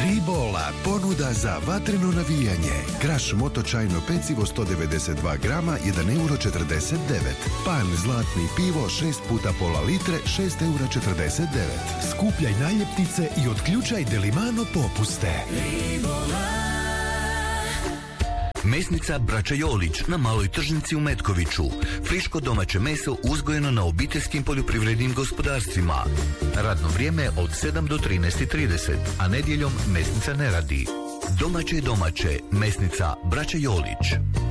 Ribola, ponuda za vatreno navijanje. Kraš motočajno pecivo 192 grama, 1,49€. Pan zlatni pivo 6 puta pola litre, 6,49€. Skupljaj naljepnice i otključaj Delimano popuste. Mesnica Braća Jolić na Maloj tržnici u Metkoviću. Friško domaće meso uzgojeno na obiteljskim poljoprivrednim gospodarstvima. Radno vrijeme od 7 do 13:30, a nedjeljom mesnica ne radi. Domaće, Mesnica Braća Jolić.